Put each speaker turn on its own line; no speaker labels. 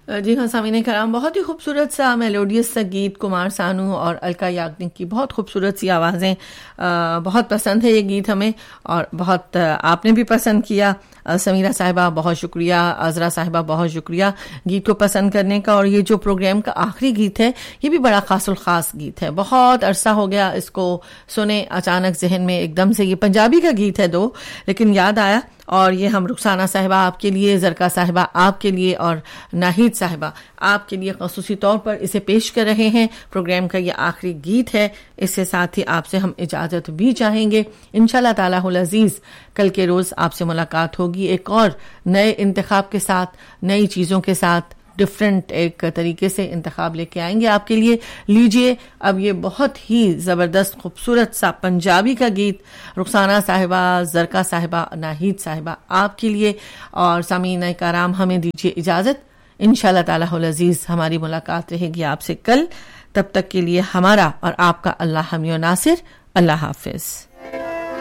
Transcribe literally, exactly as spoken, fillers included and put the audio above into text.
جی ہاں سامعین کرام، بہت ہی خوبصورت سا میلوڈیس سا گیت، کمار سانو اور الکا یاگنک کی بہت خوبصورت سی آوازیں، بہت پسند ہے یہ گیت ہمیں، اور بہت آپ نے بھی پسند کیا۔ سمیرہ صاحبہ بہت شکریہ، عذرا صاحبہ بہت شکریہ گیت کو پسند کرنے کا۔ اور یہ جو پروگرام کا آخری گیت ہے یہ بھی بڑا خاص الخاص گیت ہے، بہت عرصہ ہو گیا اس کو سنے، اچانک ذہن میں ایک دم سے، یہ پنجابی کا گیت ہے دو، لیکن یاد آیا، اور یہ ہم رخسانہ صاحبہ آپ کے لیے، زرکا صاحبہ آپ کے لیے، اور ناہید صاحبہ آپ کے لیے خصوصی طور پر اسے پیش کر رہے ہیں۔ پروگرام کا یہ آخری گیت ہے، اس کے ساتھ ہی آپ سے ہم اجازت بھی چاہیں گے۔ انشاءاللہ تعالی العزیز کل کے روز آپ سے ملاقات ہوگی ایک اور نئے انتخاب کے ساتھ، نئی چیزوں کے ساتھ، ڈفرینٹ ایک طریقے سے انتخاب لے کے آئیں گے آپ کے لیے۔ لیجئے اب یہ بہت ہی زبردست خوبصورت سا پنجابی کا گیت رخسانہ صاحبہ، زرکا صاحبہ، ناہید صاحبہ آپ کے لیے، اور سامعین کرام ہمیں دیجیے اجازت۔ انشاءاللہ تعالی العزیز ہماری ملاقات رہے گی آپ سے کل، تب تک کے لیے ہمارا اور آپ کا اللہ حامی و ناصر۔ اللہ حافظ۔